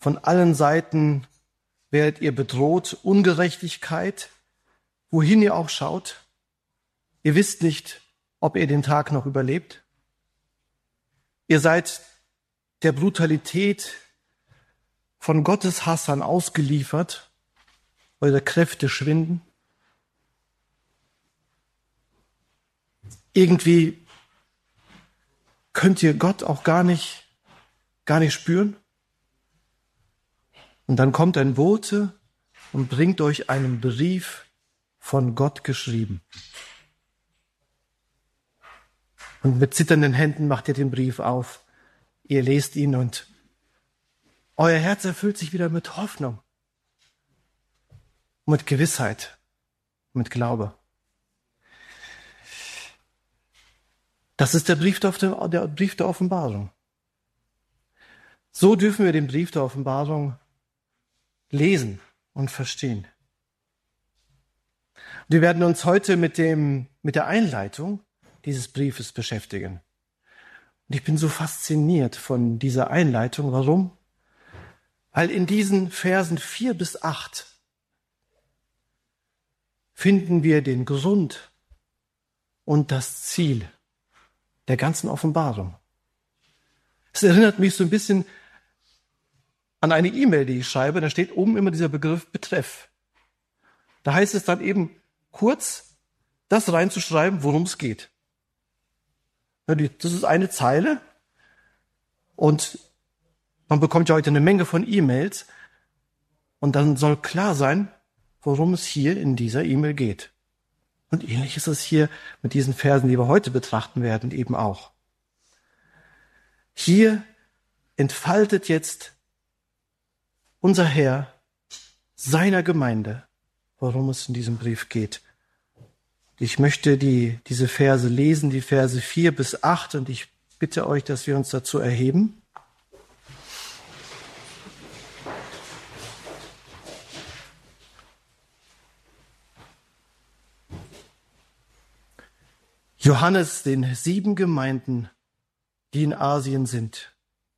Von allen Seiten werdet ihr bedroht, Ungerechtigkeit, wohin ihr auch schaut. Ihr wisst nicht, ob ihr den Tag noch überlebt. Ihr seid der Brutalität von Gottes Hassern ausgeliefert, eure Kräfte schwinden. Irgendwie könnt ihr Gott auch gar nicht spüren. Und dann kommt ein Bote und bringt euch einen Brief von Gott geschrieben. Und mit zitternden Händen macht ihr den Brief auf. Ihr lest ihn und euer Herz erfüllt sich wieder mit Hoffnung, mit Gewissheit, mit Glaube. Das ist der Brief der Offenbarung. So dürfen wir den Brief der Offenbarung lesen und verstehen. Wir werden uns heute mit der Einleitung dieses Briefes beschäftigen. Und ich bin so fasziniert von dieser Einleitung. Warum? Weil in diesen Versen 4 bis 8 finden wir den Grund und das Ziel der ganzen Offenbarung. Es erinnert mich so ein bisschen an eine E-Mail, die ich schreibe. Da steht oben immer dieser Begriff Betreff. Da heißt es dann eben kurz, das reinzuschreiben, worum es geht. Das ist eine Zeile und man bekommt ja heute eine Menge von E-Mails und dann soll klar sein, worum es hier in dieser E-Mail geht. Und ähnlich ist es hier mit diesen Versen, die wir heute betrachten werden, eben auch. Hier entfaltet jetzt unser Herr seiner Gemeinde, worum es in diesem Brief geht. Ich möchte diese Verse lesen, die Verse 4 bis 8, und ich bitte euch, dass wir uns dazu erheben. Johannes, den 7 Gemeinden, die in Asien sind.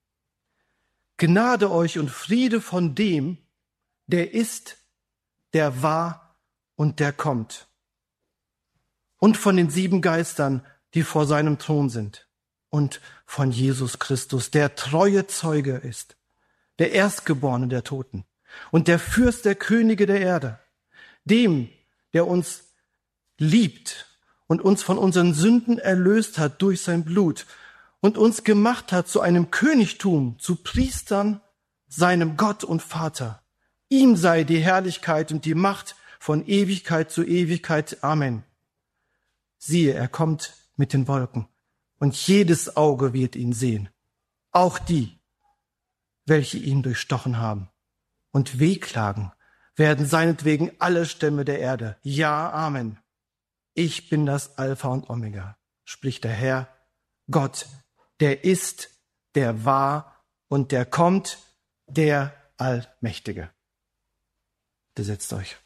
Gnade euch und Friede von dem, der ist, der war und der kommt. Und von den 7 Geistern, die vor seinem Thron sind. Und von Jesus Christus, der treue Zeuge ist, der Erstgeborene der Toten und der Fürst der Könige der Erde, dem, der uns liebt und uns von unseren Sünden erlöst hat durch sein Blut und uns gemacht hat zu einem Königtum, zu Priestern, seinem Gott und Vater. Ihm sei die Herrlichkeit und die Macht von Ewigkeit zu Ewigkeit. Amen. Siehe, er kommt mit den Wolken, und jedes Auge wird ihn sehen, auch die, welche ihn durchstochen haben. Und wehklagen werden seinetwegen alle Stämme der Erde. Ja, Amen. Ich bin das Alpha und Omega, spricht der Herr, Gott, der ist, der war und der kommt, der Allmächtige. Bitte setzt euch.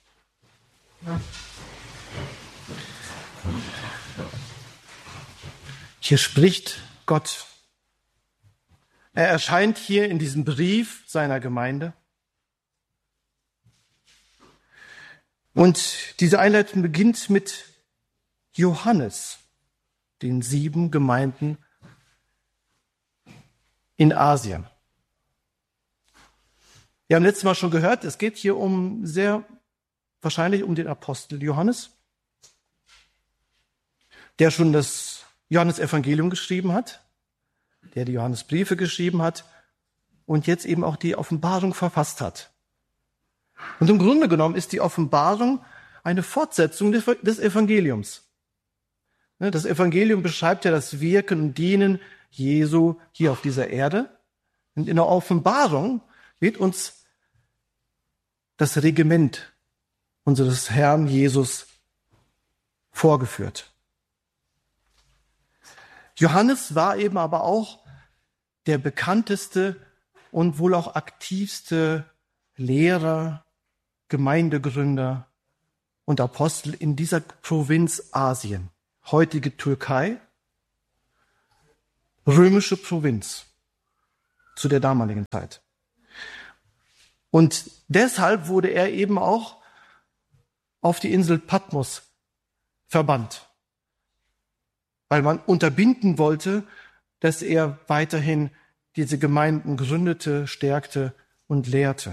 Hier spricht Gott. Er erscheint hier in diesem Brief seiner Gemeinde. Und diese Einleitung beginnt mit Johannes, den 7 Gemeinden in Asien. Wir haben letztes Mal schon gehört, es geht hier wahrscheinlich um den Apostel Johannes, der schon das Johannesevangelium geschrieben hat, der die Johannesbriefe geschrieben hat und jetzt eben auch die Offenbarung verfasst hat. Und im Grunde genommen ist die Offenbarung eine Fortsetzung des Evangeliums. Das Evangelium beschreibt ja das Wirken und Dienen Jesu hier auf dieser Erde. Und in der Offenbarung wird uns das Regiment unseres Herrn Jesus vorgeführt. Johannes war eben aber auch der bekannteste und wohl auch aktivste Lehrer, Gemeindegründer und Apostel in dieser Provinz Asien, heutige Türkei, römische Provinz zu der damaligen Zeit. Und deshalb wurde er eben auch auf die Insel Patmos verbannt, weil man unterbinden wollte, dass er weiterhin diese Gemeinden gründete, stärkte und lehrte.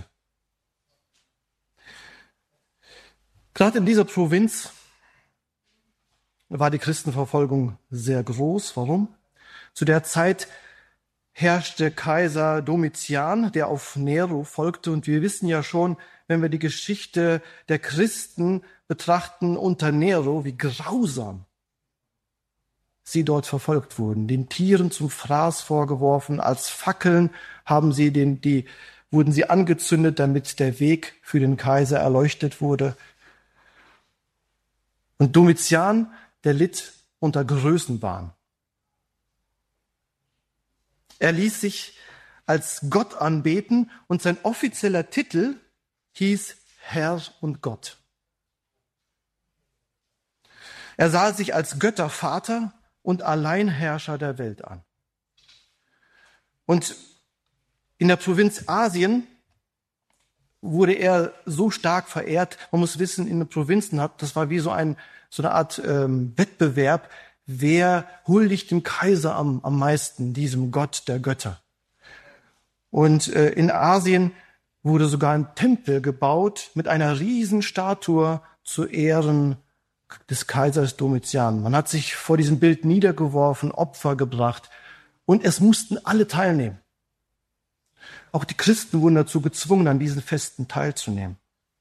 Gerade in dieser Provinz war die Christenverfolgung sehr groß. Warum? Zu der Zeit herrschte Kaiser Domitian, der auf Nero folgte. Und wir wissen ja schon, wenn wir die Geschichte der Christen betrachten unter Nero, wie grausam sie dort verfolgt wurden. Den Tieren zum Fraß vorgeworfen, als Fackeln wurden sie angezündet, damit der Weg für den Kaiser erleuchtet wurde. Und Domitian, der litt unter Größenwahn. Er ließ sich als Gott anbeten und sein offizieller Titel hieß Herr und Gott. Er sah sich als Göttervater und Alleinherrscher der Welt an. Und in der Provinz Asien wurde er so stark verehrt. Man muss wissen, in den Provinzen das war wie so eine Art Wettbewerb. Wer huldigt dem Kaiser am meisten, diesem Gott der Götter? Und in Asien wurde sogar ein Tempel gebaut mit einer Riesenstatue zu Ehren des Kaisers Domitian. Man hat sich vor diesem Bild niedergeworfen, Opfer gebracht und es mussten alle teilnehmen. Auch die Christen wurden dazu gezwungen, an diesen Festen teilzunehmen.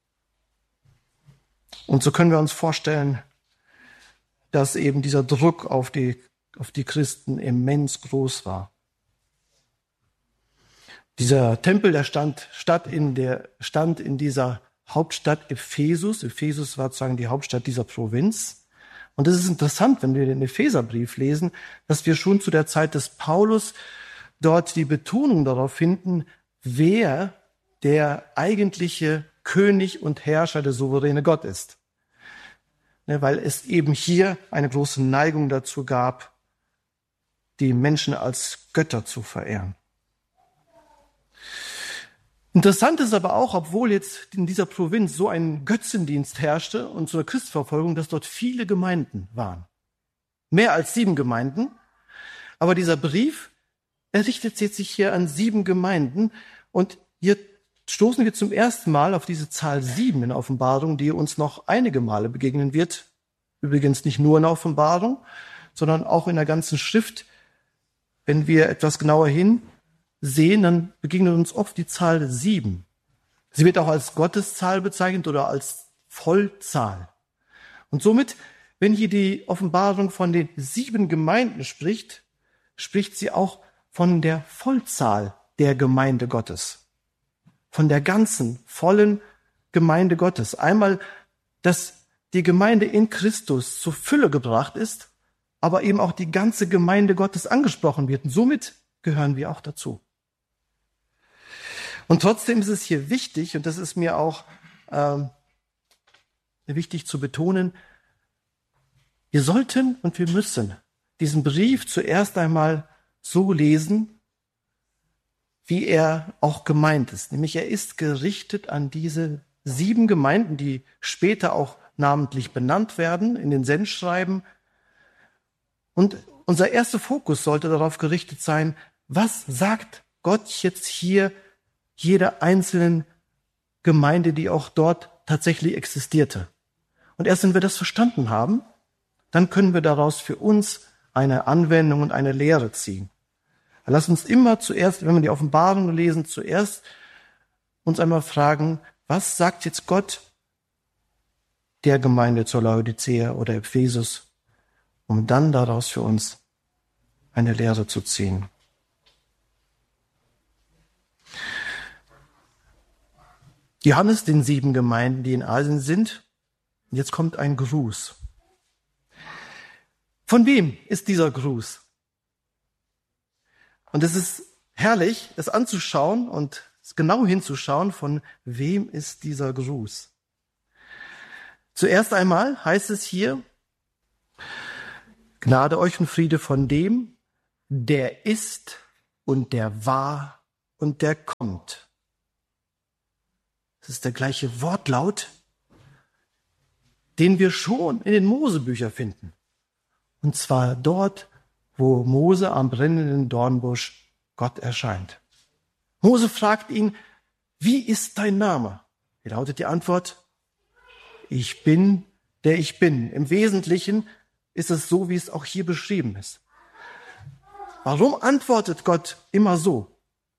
Und so können wir uns vorstellen, dass eben dieser Druck auf die Christen immens groß war. Dieser Tempel, der stand in dieser Hauptstadt Ephesus. Ephesus war sozusagen die Hauptstadt dieser Provinz. Und es ist interessant, wenn wir den Epheserbrief lesen, dass wir schon zu der Zeit des Paulus dort die Betonung darauf finden, wer der eigentliche König und Herrscher, der souveräne Gott ist. Weil es eben hier eine große Neigung dazu gab, die Menschen als Götter zu verehren. Interessant ist aber auch, obwohl jetzt in dieser Provinz so ein Götzendienst herrschte und so eine Christenverfolgung, dass dort viele Gemeinden waren. Mehr als 7 Gemeinden. Aber dieser Brief, er richtet sich hier an 7 Gemeinden. Und hier stoßen wir zum ersten Mal auf diese Zahl 7 in der Offenbarung, die uns noch einige Male begegnen wird. Übrigens nicht nur in der Offenbarung, sondern auch in der ganzen Schrift. Wenn wir etwas genauer hinsehen, dann begegnet uns oft die Zahl 7. Sie wird auch als Gotteszahl bezeichnet oder als Vollzahl. Und somit, wenn hier die Offenbarung von den 7 Gemeinden spricht, spricht sie auch von der Vollzahl der Gemeinde Gottes. Von der ganzen, vollen Gemeinde Gottes. Einmal, dass die Gemeinde in Christus zur Fülle gebracht ist, aber eben auch die ganze Gemeinde Gottes angesprochen wird. Und somit gehören wir auch dazu. Und trotzdem ist es hier wichtig, und das ist mir auch wichtig zu betonen, wir sollten und wir müssen diesen Brief zuerst einmal so lesen, wie er auch gemeint ist. Nämlich er ist gerichtet an diese 7 Gemeinden, die später auch namentlich benannt werden in den Sendschreiben. Und unser erster Fokus sollte darauf gerichtet sein, was sagt Gott jetzt hier jeder einzelnen Gemeinde, die auch dort tatsächlich existierte. Und erst wenn wir das verstanden haben, dann können wir daraus für uns eine Anwendung und eine Lehre ziehen. Lass uns immer zuerst, wenn wir die Offenbarung lesen, zuerst uns einmal fragen, was sagt jetzt Gott der Gemeinde zur Laodicea oder Ephesus, um dann daraus für uns eine Lehre zu ziehen. Johannes den 7 Gemeinden, die in Asien sind. Und jetzt kommt ein Gruß. Von wem ist dieser Gruß? Und es ist herrlich, es anzuschauen und genau hinzuschauen, von wem ist dieser Gruß. Zuerst einmal heißt es hier, Gnade euch und Friede von dem, der ist und der war und der kommt. Das ist der gleiche Wortlaut, den wir schon in den Mosebüchern finden. Und zwar dort, wo Mose am brennenden Dornbusch Gott erscheint. Mose fragt ihn, wie ist dein Name? Wie lautet die Antwort? Ich bin, der ich bin. Im Wesentlichen ist es so, wie es auch hier beschrieben ist. Warum antwortet Gott immer so?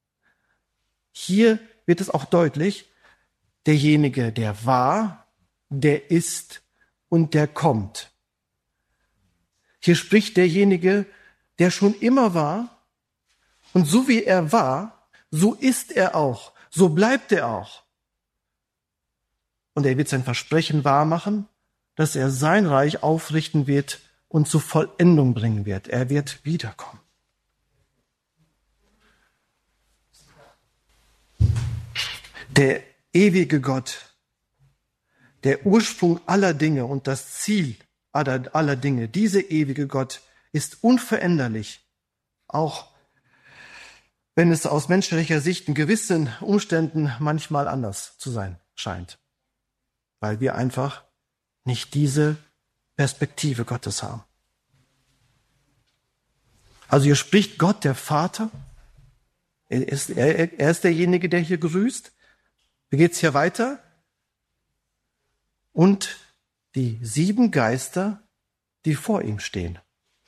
Hier wird es auch deutlich, derjenige, der war, der ist und der kommt. Hier spricht derjenige, der schon immer war, und so wie er war, so ist er auch, so bleibt er auch. Und er wird sein Versprechen wahrmachen, dass er sein Reich aufrichten wird und zur Vollendung bringen wird. Er wird wiederkommen. Der ewige Gott, der Ursprung aller Dinge und das Ziel aller Dinge, dieser ewige Gott ist unveränderlich, auch wenn es aus menschlicher Sicht in gewissen Umständen manchmal anders zu sein scheint, weil wir einfach nicht diese Perspektive Gottes haben. Also hier spricht Gott, der Vater. Er ist derjenige, der hier grüßt. Wie geht's hier weiter? Und die 7 Geister, die vor ihm stehen.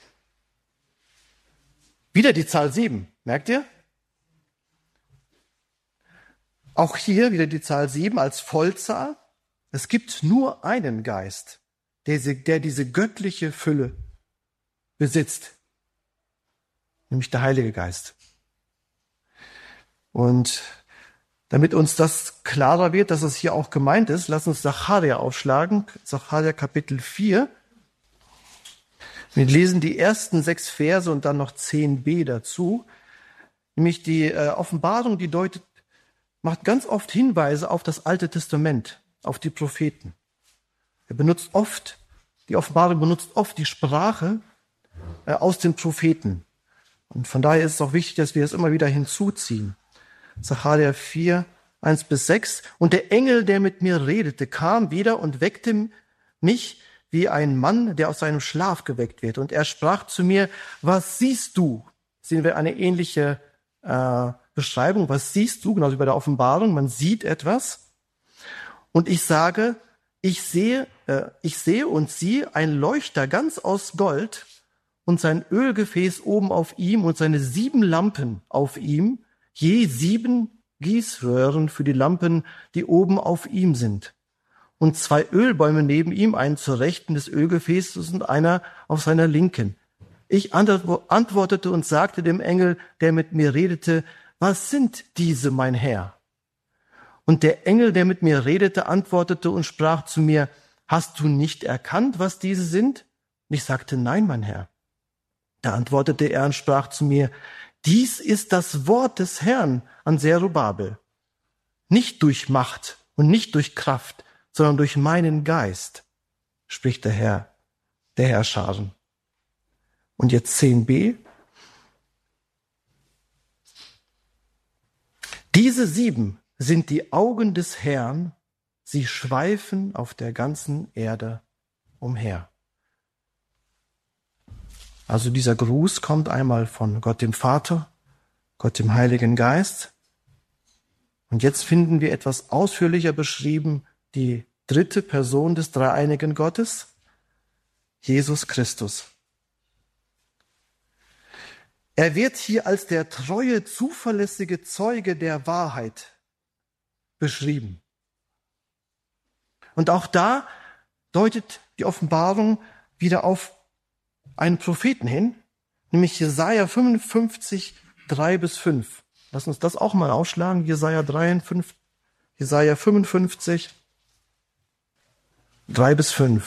Wieder die Zahl 7, merkt ihr? Auch hier wieder die Zahl 7 als Vollzahl. Es gibt nur einen Geist, der diese göttliche Fülle besitzt, nämlich der Heilige Geist. Und damit uns das klarer wird, dass es hier auch gemeint ist, lass uns Sacharja aufschlagen, Sacharja Kapitel 4. Wir lesen die ersten 6 Verse und dann noch 10b dazu. Nämlich die Offenbarung, die macht ganz oft Hinweise auf das Alte Testament, auf die Propheten. Die Offenbarung benutzt oft die Sprache aus den Propheten. Und von daher ist es auch wichtig, dass wir es immer wieder hinzuziehen. Sacharja 4, 1-6. Und der Engel, der mit mir redete, kam wieder und weckte mich wie ein Mann, der aus seinem Schlaf geweckt wird. Und er sprach zu mir, was siehst du? Sehen wir eine ähnliche Beschreibung. Was siehst du? Genauso wie bei der Offenbarung. Man sieht etwas. Und ich sage, ich sehe und siehe ein Leuchter ganz aus Gold und sein Ölgefäß oben auf ihm und seine 7 Lampen auf ihm, je 7 Gießröhren für die Lampen, die oben auf ihm sind. Und 2 Ölbäume neben ihm, einen zur Rechten des Ölgefäßes und einer auf seiner Linken. Ich antwortete und sagte dem Engel, der mit mir redete, was sind diese, mein Herr? Und der Engel, der mit mir redete, antwortete und sprach zu mir, hast du nicht erkannt, was diese sind? Und ich sagte, nein, mein Herr. Da antwortete er und sprach zu mir, dies ist das Wort des Herrn an Zerubabel. Nicht durch Macht und nicht durch Kraft, sondern durch meinen Geist, spricht der Herr Scharen. Und jetzt 10b. Diese 7 sind die Augen des Herrn, sie schweifen auf der ganzen Erde umher. Also dieser Gruß kommt einmal von Gott dem Vater, Gott dem Heiligen Geist. Und jetzt finden wir etwas ausführlicher beschrieben die 3. Person des dreieinigen Gottes, Jesus Christus. Er wird hier als der treue, zuverlässige Zeuge der Wahrheit beschrieben. Und auch da deutet die Offenbarung wieder auf einen Propheten hin, nämlich Jesaja 55, 3-5. Lass uns das auch mal aufschlagen, Jesaja 55, 3-5.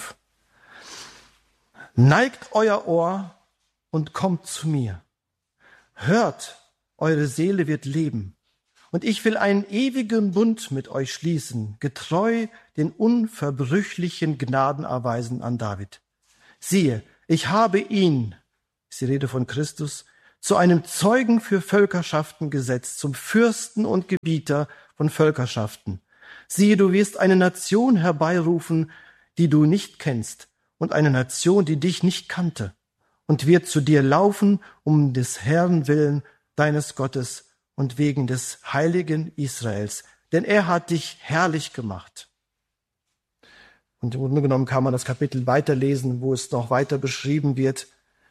Neigt euer Ohr und kommt zu mir. Hört, eure Seele wird leben. Und ich will einen ewigen Bund mit euch schließen, getreu den unverbrüchlichen Gnaden erweisen an David. Siehe, ich habe ihn, ist die Rede von Christus, zu einem Zeugen für Völkerschaften gesetzt, zum Fürsten und Gebieter von Völkerschaften. Siehe, du wirst eine Nation herbeirufen, die du nicht kennst, und eine Nation, die dich nicht kannte, und wird zu dir laufen um des Herrn willen deines Gottes und wegen des Heiligen Israels, denn er hat dich herrlich gemacht. Und im Grunde genommen kann man das Kapitel weiterlesen, wo es noch weiter beschrieben wird,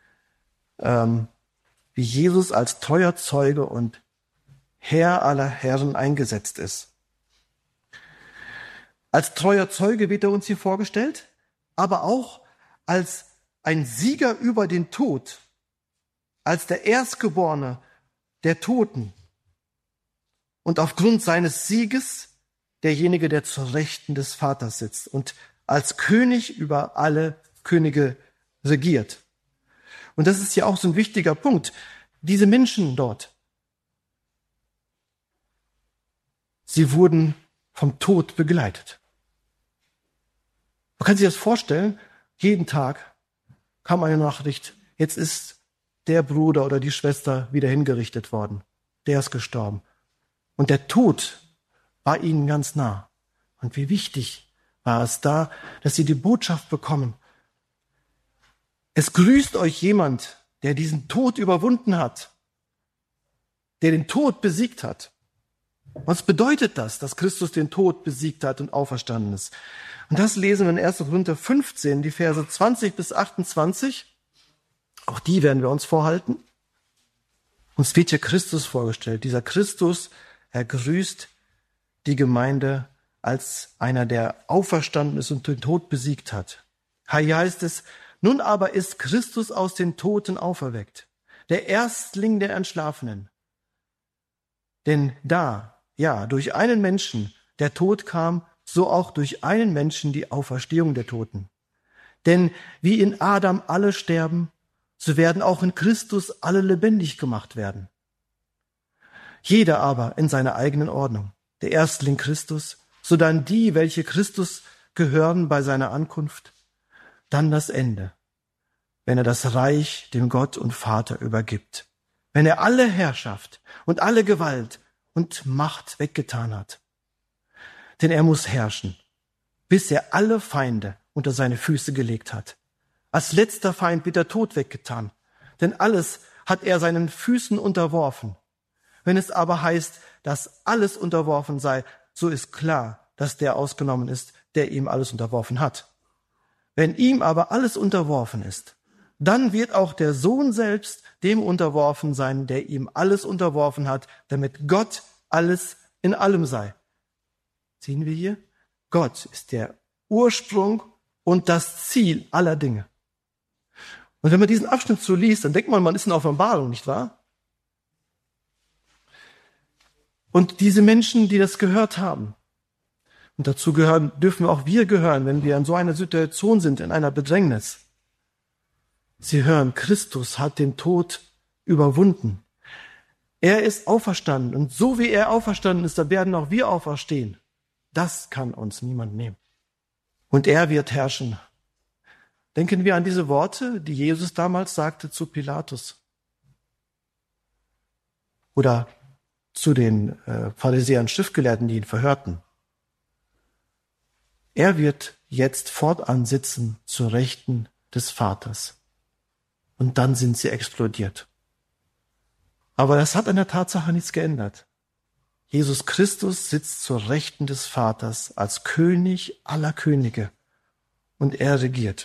wie Jesus als treuer Zeuge und Herr aller Herren eingesetzt ist. Als treuer Zeuge wird er uns hier vorgestellt, aber auch als ein Sieger über den Tod, als der Erstgeborene der Toten und aufgrund seines Sieges derjenige, der zur Rechten des Vaters sitzt und als König über alle Könige regiert. Und das ist ja auch so ein wichtiger Punkt. Diese Menschen dort, sie wurden vom Tod begleitet. Man kann sich das vorstellen, jeden Tag kam eine Nachricht, jetzt ist der Bruder oder die Schwester wieder hingerichtet worden. Der ist gestorben. Und der Tod war ihnen ganz nah. Und wie wichtig war es da, dass sie die Botschaft bekommen. Es grüßt euch jemand, der diesen Tod überwunden hat, der den Tod besiegt hat. Was bedeutet das, dass Christus den Tod besiegt hat und auferstanden ist? Und das lesen wir in 1. Korinther 15, die Verse 20 bis 28. Auch die werden wir uns vorhalten. Uns wird hier Christus vorgestellt. Dieser Christus, er grüßt die Gemeinde als einer, der auferstanden ist und den Tod besiegt hat. Hier heißt es, nun aber ist Christus aus den Toten auferweckt, der Erstling der Entschlafenen. Denn durch einen Menschen der Tod kam, so auch durch einen Menschen die Auferstehung der Toten. Denn wie in Adam alle sterben, so werden auch in Christus alle lebendig gemacht werden. Jeder aber in seiner eigenen Ordnung. Der Erstling Christus, sodann die, welche Christus gehören bei seiner Ankunft, dann das Ende, wenn er das Reich dem Gott und Vater übergibt, wenn er alle Herrschaft und alle Gewalt und Macht weggetan hat. Denn er muss herrschen, bis er alle Feinde unter seine Füße gelegt hat. Als letzter Feind wird der Tod weggetan, denn alles hat er seinen Füßen unterworfen. Wenn es aber heißt, dass alles unterworfen sei, so ist klar, dass der ausgenommen ist, der ihm alles unterworfen hat. Wenn ihm aber alles unterworfen ist, dann wird auch der Sohn selbst dem unterworfen sein, der ihm alles unterworfen hat, damit Gott alles in allem sei. Sehen wir hier? Gott ist der Ursprung und das Ziel aller Dinge. Und wenn man diesen Abschnitt so liest, dann denkt man ist in Offenbarung, nicht wahr? Und diese Menschen, die das gehört haben, und dazu dürfen auch wir gehören, wenn wir in so einer Situation sind, in einer Bedrängnis. Sie hören, Christus hat den Tod überwunden. Er ist auferstanden. Und so wie er auferstanden ist, da werden auch wir auferstehen. Das kann uns niemand nehmen. Und er wird herrschen. Denken wir an diese Worte, die Jesus damals sagte zu Pilatus. Oder zu den Pharisäern, Schriftgelehrten, die ihn verhörten. Er wird jetzt fortan sitzen zur Rechten des Vaters. Und dann sind sie explodiert. Aber das hat an der Tatsache nichts geändert. Jesus Christus sitzt zur Rechten des Vaters als König aller Könige. Und er regiert.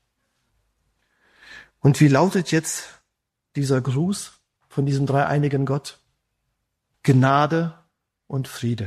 Und wie lautet jetzt dieser Gruß von diesem dreieinigen Gott? Gnade und Friede.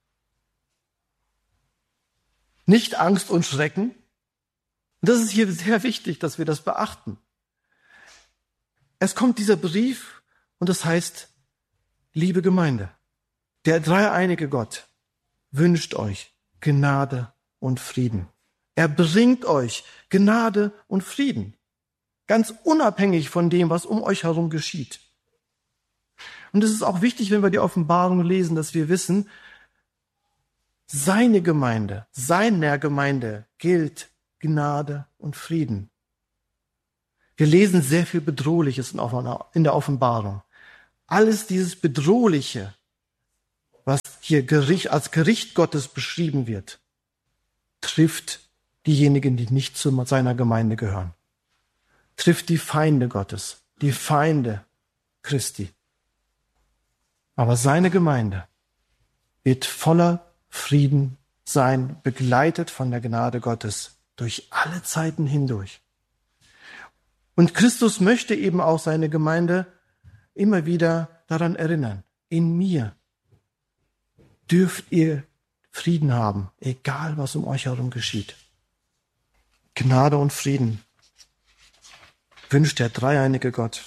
Nicht Angst und Schrecken. Und das ist hier sehr wichtig, dass wir das beachten. Es kommt dieser Brief und es heißt, liebe Gemeinde, der dreieinige Gott wünscht euch Gnade und Frieden. Er bringt euch Gnade und Frieden. Ganz unabhängig von dem, was um euch herum geschieht. Und es ist auch wichtig, wenn wir die Offenbarung lesen, dass wir wissen, seiner Gemeinde gilt Gnade und Frieden. Wir lesen sehr viel Bedrohliches in der Offenbarung. Alles dieses Bedrohliche, was hier als Gericht Gottes beschrieben wird, trifft diejenigen, die nicht zu seiner Gemeinde gehören. Trifft die Feinde Gottes, die Feinde Christi. Aber seine Gemeinde wird voller Frieden sein, begleitet von der Gnade Gottes durch alle Zeiten hindurch. Und Christus möchte eben auch seine Gemeinde immer wieder daran erinnern, in mir dürft ihr Frieden haben, egal was um euch herum geschieht. Gnade und Frieden wünscht der dreieinige Gott.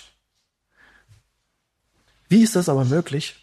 Wie ist das aber möglich,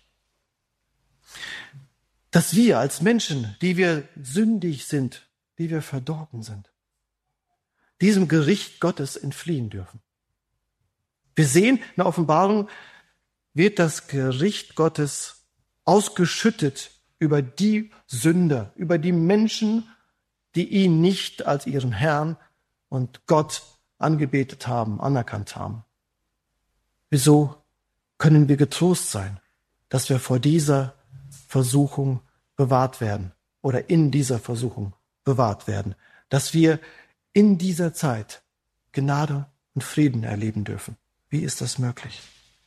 dass wir als Menschen, die wir sündig sind, die wir verdorben sind, diesem Gericht Gottes entfliehen dürfen? Wir sehen, in der Offenbarung wird das Gericht Gottes ausgeschüttet über die Sünder, über die Menschen, die ihn nicht als ihren Herrn und Gott angebetet haben, anerkannt haben. Wieso können wir getrost sein, dass wir vor dieser Versuchung bewahrt werden oder in dieser Versuchung bewahrt werden, dass wir in dieser Zeit Gnade und Frieden erleben dürfen? Wie ist das möglich?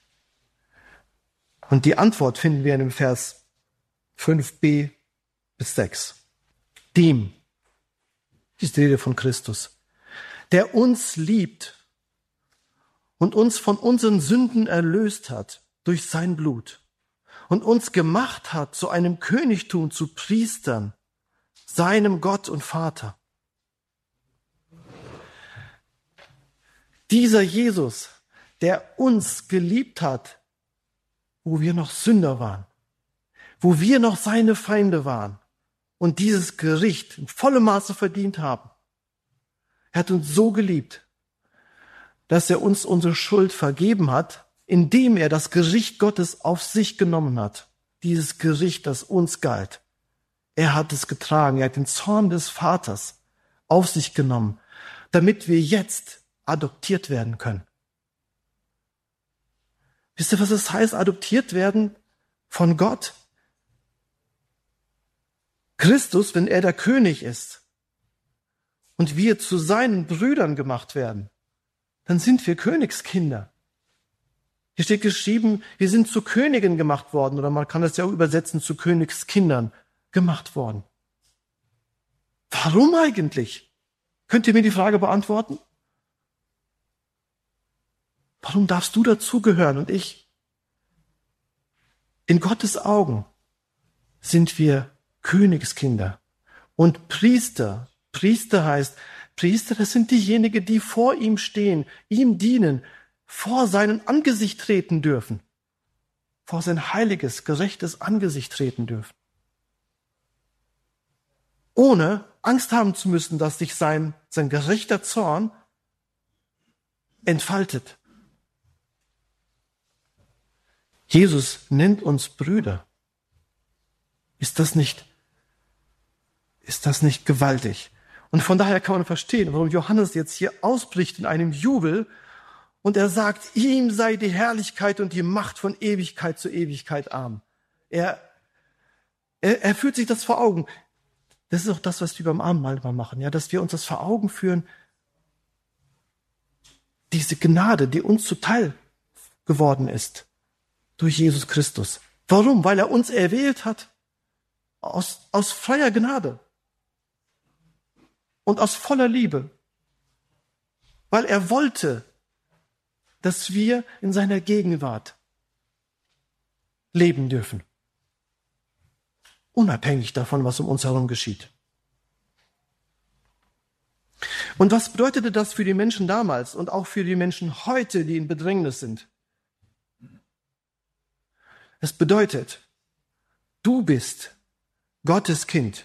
Und die Antwort finden wir in dem Vers 5b bis 6. Dem ist die Rede von Christus, der uns liebt und uns von unseren Sünden erlöst hat durch sein Blut und uns gemacht hat zu einem Königtum, zu Priestern, seinem Gott und Vater. Dieser Jesus, der uns geliebt hat, wo wir noch Sünder waren, wo wir noch seine Feinde waren und dieses Gericht in vollem Maße verdient haben. Er hat uns so geliebt, dass er uns unsere Schuld vergeben hat, indem er das Gericht Gottes auf sich genommen hat. Dieses Gericht, das uns galt. Er hat es getragen, er hat den Zorn des Vaters auf sich genommen, damit wir jetzt adoptiert werden können. Wisst ihr, was es heißt, adoptiert werden von Gott? Christus, wenn er der König ist und wir zu seinen Brüdern gemacht werden, dann sind wir Königskinder. Hier steht geschrieben, wir sind zu Königen gemacht worden, oder man kann das ja auch übersetzen, zu Königskindern gemacht worden. Warum eigentlich? Könnt ihr mir die Frage beantworten? Warum darfst du dazugehören und ich? In Gottes Augen sind wir Königskinder und Priester. Priester heißt, Priester, das sind diejenigen, die vor ihm stehen, ihm dienen, vor sein Angesicht treten dürfen, vor sein heiliges, gerechtes Angesicht treten dürfen. Ohne Angst haben zu müssen, dass sich sein gerechter Zorn entfaltet. Jesus nennt uns Brüder. Ist das nicht gewaltig? Und von daher kann man verstehen, warum Johannes jetzt hier ausbricht in einem Jubel und er sagt, ihm sei die Herrlichkeit und die Macht von Ewigkeit zu Ewigkeit arm. Er führt sich das vor Augen. Das ist auch das, was wir beim Abendmahl immer machen, ja, dass wir uns das vor Augen führen. Diese Gnade, die uns zuteil geworden ist durch Jesus Christus. Warum? Weil er uns erwählt hat aus freier Gnade und aus voller Liebe. Weil er wollte, dass wir in seiner Gegenwart leben dürfen. Unabhängig davon, was um uns herum geschieht. Und was bedeutete das für die Menschen damals und auch für die Menschen heute, die in Bedrängnis sind? Es bedeutet, du bist Gottes Kind.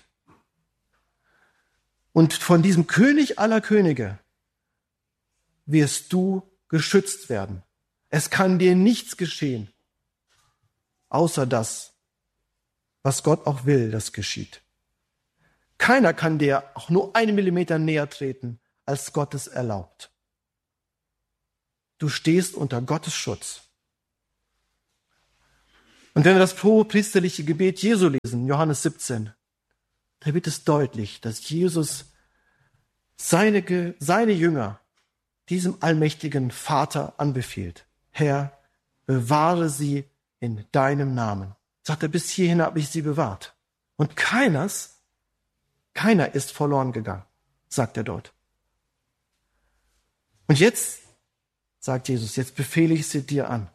Und von diesem König aller Könige wirst du geschützt werden. Es kann dir nichts geschehen, außer das, was Gott auch will, das geschieht. Keiner kann dir auch nur 1 Millimeter näher treten, als Gott es erlaubt. Du stehst unter Gottes Schutz. Und wenn wir das hohepriesterliche Gebet Jesu lesen, Johannes 17, da wird es deutlich, dass Jesus seine Jünger diesem allmächtigen Vater anbefiehlt. Herr, bewahre sie in deinem Namen. Sagt er, bis hierhin habe ich sie bewahrt. Und keiner ist verloren gegangen, sagt er dort. Und jetzt, sagt Jesus, jetzt befehle ich sie dir an.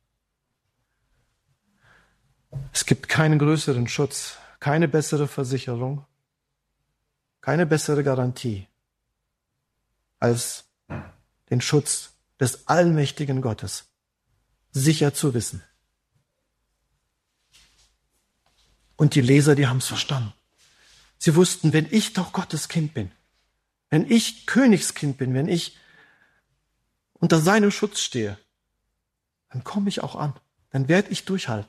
Es gibt keinen größeren Schutz, keine bessere Versicherung, keine bessere Garantie als den Schutz des allmächtigen Gottes sicher zu wissen. Und die Leser, die haben es verstanden. Sie wussten, wenn ich doch Gottes Kind bin, wenn ich Königskind bin, wenn ich unter seinem Schutz stehe, dann komme ich auch an, dann werde ich durchhalten.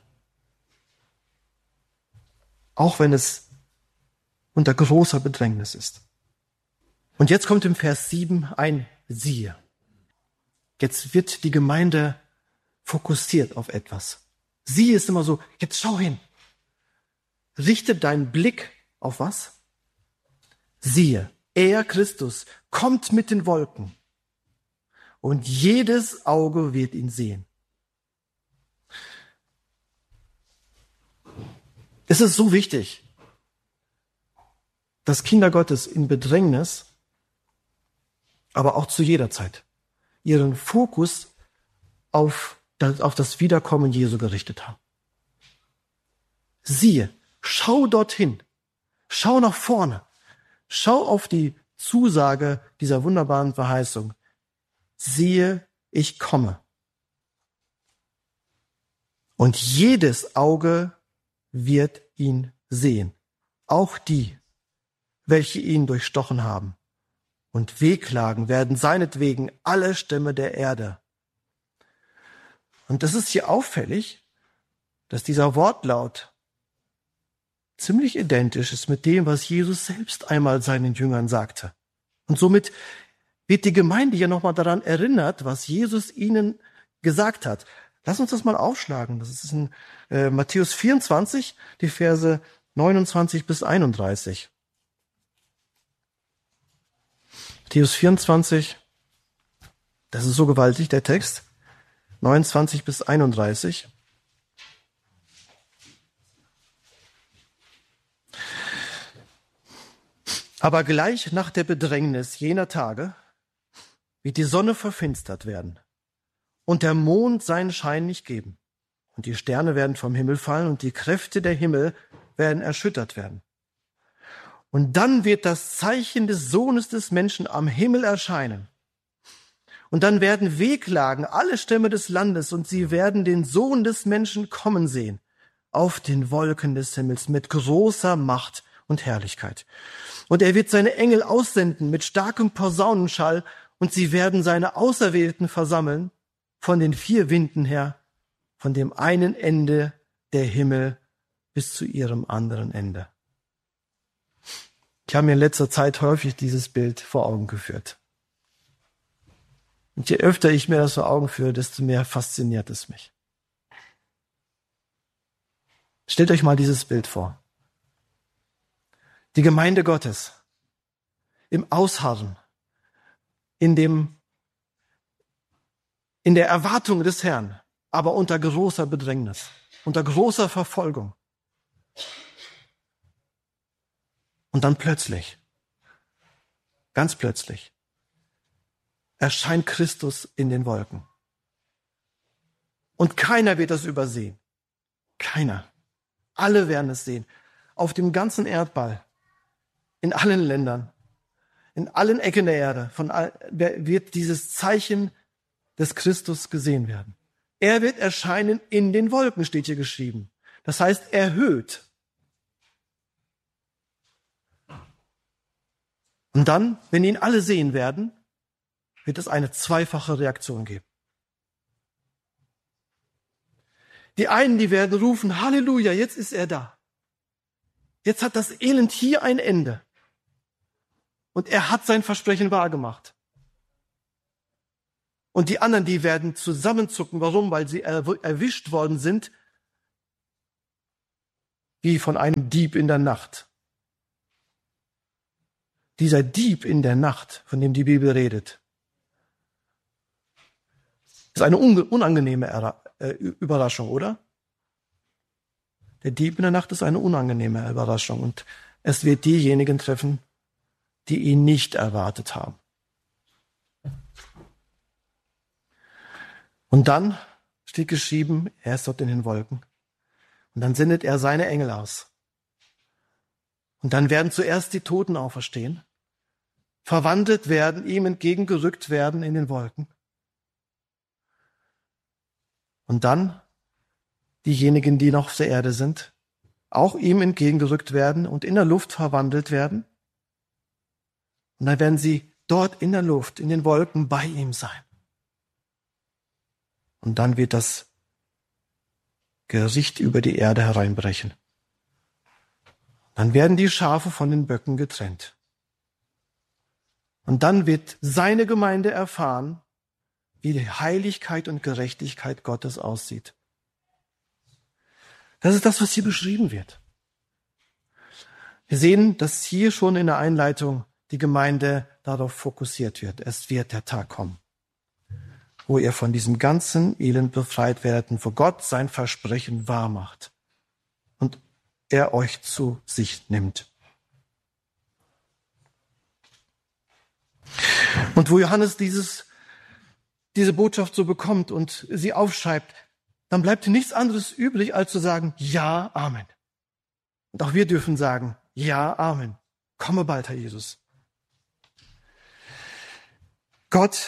Auch wenn es unter großer Bedrängnis ist. Und jetzt kommt im Vers 7 ein Siehe. Jetzt wird die Gemeinde fokussiert auf etwas. Siehe ist immer so, jetzt schau hin. Richte deinen Blick auf was? Siehe, er, Christus, kommt mit den Wolken und jedes Auge wird ihn sehen. Es ist so wichtig, dass Kinder Gottes in Bedrängnis, aber auch zu jeder Zeit, ihren Fokus auf das Wiederkommen Jesu gerichtet haben. Siehe, schau dorthin, schau nach vorne, schau auf die Zusage dieser wunderbaren Verheißung. Siehe, ich komme. Und jedes Auge wird ihn sehen, auch die, welche ihn durchstochen haben. Und wehklagen werden seinetwegen alle Stämme der Erde. Und das ist hier auffällig, dass dieser Wortlaut ziemlich identisch ist mit dem, was Jesus selbst einmal seinen Jüngern sagte. Und somit wird die Gemeinde ja nochmal daran erinnert, was Jesus ihnen gesagt hat. Lass uns das mal aufschlagen. Das ist in Matthäus 24, die Verse 29 bis 31. Matthäus 24, das ist so gewaltig, der Text, 29 bis 31. Aber gleich nach der Bedrängnis jener Tage wird die Sonne verfinstert werden und der Mond seinen Schein nicht geben. Und die Sterne werden vom Himmel fallen und die Kräfte der Himmel werden erschüttert werden. Und dann wird das Zeichen des Sohnes des Menschen am Himmel erscheinen. Und dann werden wehklagen alle Stämme des Landes und sie werden den Sohn des Menschen kommen sehen auf den Wolken des Himmels mit großer Macht und Herrlichkeit. Und er wird seine Engel aussenden mit starkem Posaunenschall und sie werden seine Auserwählten versammeln von den 4 Winden her, von dem einen Ende der Himmel bis zu ihrem anderen Ende. Ich habe mir in letzter Zeit häufig dieses Bild vor Augen geführt. Und je öfter ich mir das vor Augen führe, desto mehr fasziniert es mich. Stellt euch mal dieses Bild vor. Die Gemeinde Gottes im Ausharren, in der Erwartung des Herrn, aber unter großer Bedrängnis, unter großer Verfolgung. Und dann plötzlich, ganz plötzlich, erscheint Christus in den Wolken. Und keiner wird das übersehen. Keiner. Alle werden es sehen. Auf dem ganzen Erdball, in allen Ländern, in allen Ecken der Erde, wird dieses Zeichen des Christus gesehen werden. Er wird erscheinen in den Wolken, steht hier geschrieben. Das heißt, erhöht. Und dann, wenn ihn alle sehen werden, wird es eine zweifache Reaktion geben. Die einen, die werden rufen, Halleluja, jetzt ist er da. Jetzt hat das Elend hier ein Ende. Und er hat sein Versprechen wahrgemacht. Und die anderen, die werden zusammenzucken. Warum? Weil sie erwischt worden sind wie von einem Dieb in der Nacht. Dieser Dieb in der Nacht, von dem die Bibel redet, ist eine unangenehme Überraschung, oder? Der Dieb in der Nacht ist eine unangenehme Überraschung und es wird diejenigen treffen, die ihn nicht erwartet haben. Und dann steht geschrieben, er ist dort in den Wolken. Und dann sendet er seine Engel aus. Und dann werden zuerst die Toten auferstehen, verwandelt werden, ihm entgegengerückt werden in den Wolken. Und dann diejenigen, die noch auf der Erde sind, auch ihm entgegengerückt werden und in der Luft verwandelt werden. Und dann werden sie dort in der Luft, in den Wolken bei ihm sein. Und dann wird das Gericht über die Erde hereinbrechen. Dann werden die Schafe von den Böcken getrennt. Und dann wird seine Gemeinde erfahren, wie die Heiligkeit und Gerechtigkeit Gottes aussieht. Das ist das, was hier beschrieben wird. Wir sehen, dass hier schon in der Einleitung die Gemeinde darauf fokussiert wird. Es wird der Tag kommen, wo ihr von diesem ganzen Elend befreit werdet und wo Gott sein Versprechen wahrmacht und er euch zu sich nimmt. Und wo Johannes diese Botschaft so bekommt und sie aufschreibt, dann bleibt nichts anderes übrig, als zu sagen, ja, Amen. Und auch wir dürfen sagen, ja, Amen. Komme bald, Herr Jesus. Gott,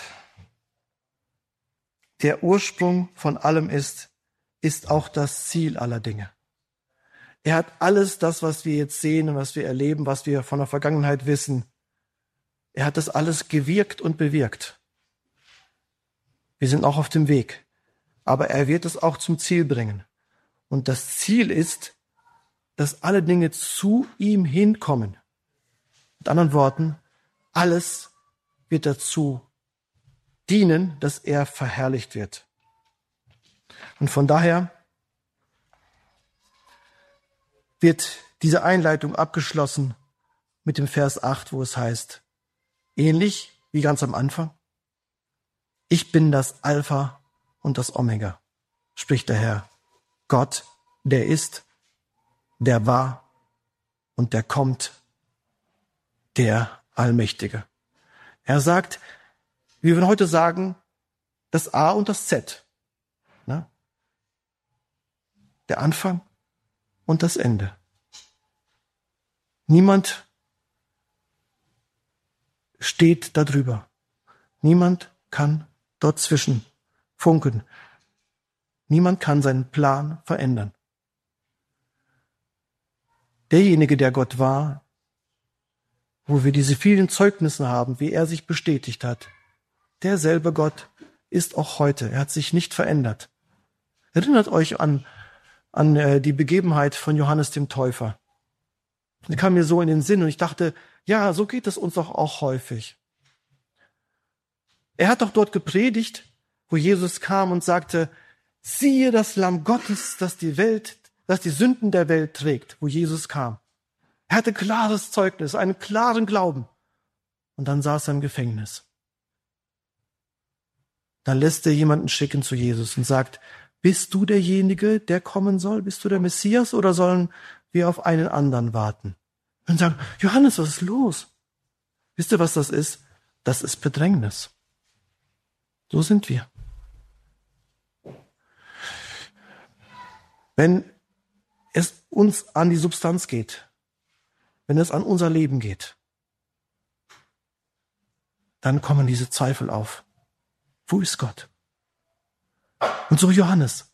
der Ursprung von allem ist auch das Ziel aller Dinge. Er hat alles das, was wir jetzt sehen und was wir erleben, was wir von der Vergangenheit wissen, er hat das alles gewirkt und bewirkt. Wir sind auch auf dem Weg, aber er wird es auch zum Ziel bringen. Und das Ziel ist, dass alle Dinge zu ihm hinkommen. Mit anderen Worten, alles wird dazu dienen, dass er verherrlicht wird. Und von daher wird diese Einleitung abgeschlossen mit dem Vers 8, wo es heißt, ähnlich wie ganz am Anfang, ich bin das Alpha und das Omega, spricht der Herr, Gott, der ist, der war und der kommt, der Allmächtige. Er sagt, wie wir heute sagen, das A und das Z. Ne? Der Anfang und das Ende. Niemand steht darüber. Niemand kann dort zwischen funken. Niemand kann seinen Plan verändern. Derjenige, der Gott war, wo wir diese vielen Zeugnisse haben, wie er sich bestätigt hat, derselbe Gott ist auch heute. Er hat sich nicht verändert. Erinnert euch an die Begebenheit von Johannes dem Täufer. Die kam mir so in den Sinn und ich dachte, ja, so geht es uns doch auch häufig. Er hat doch dort gepredigt, wo Jesus kam und sagte, siehe das Lamm Gottes, das die Sünden der Welt trägt, wo Jesus kam. Er hatte klares Zeugnis, einen klaren Glauben. Und dann saß er im Gefängnis. Dann lässt er jemanden schicken zu Jesus und sagt, bist du derjenige, der kommen soll? Bist du der Messias oder sollen wir auf einen anderen warten? Und sagen, Johannes, was ist los? Wisst ihr, was das ist? Das ist Bedrängnis. So sind wir. Wenn es uns an die Substanz geht, wenn es an unser Leben geht, dann kommen diese Zweifel auf. Wo ist Gott? Und so Johannes,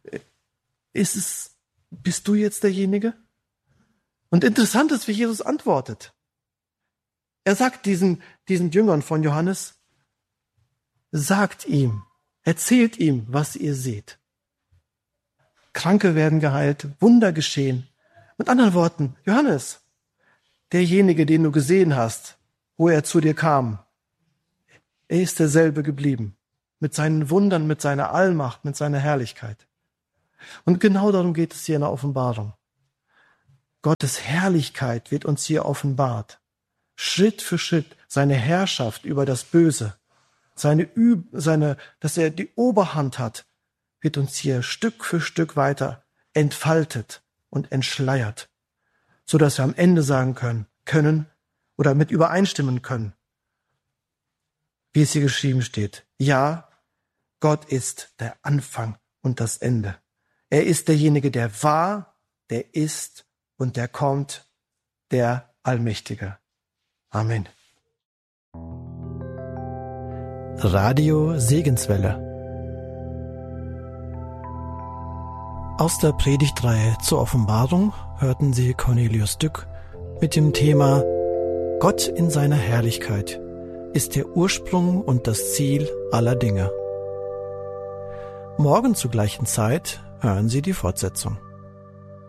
bist du jetzt derjenige? Und interessant ist, wie Jesus antwortet. Er sagt diesen Jüngern von Johannes, sagt ihm, erzählt ihm, was ihr seht. Kranke werden geheilt, Wunder geschehen. Mit anderen Worten, Johannes, derjenige, den du gesehen hast, wo er zu dir kam, er ist derselbe geblieben. Mit seinen Wundern, mit seiner Allmacht, mit seiner Herrlichkeit. Und genau darum geht es hier in der Offenbarung. Gottes Herrlichkeit wird uns hier offenbart. Schritt für Schritt seine Herrschaft über das Böse, dass er die Oberhand hat, wird uns hier Stück für Stück weiter entfaltet und entschleiert, so dass wir am Ende sagen können oder mit übereinstimmen können, wie es hier geschrieben steht. Ja, Gott ist der Anfang und das Ende. Er ist derjenige, der war, der ist und der kommt, der Allmächtige. Amen. Radio Segenswelle. Aus der Predigtreihe zur Offenbarung hörten Sie Cornelius Dück mit dem Thema Gott in seiner Herrlichkeit ist der Ursprung und das Ziel aller Dinge. Morgen zur gleichen Zeit hören Sie die Fortsetzung.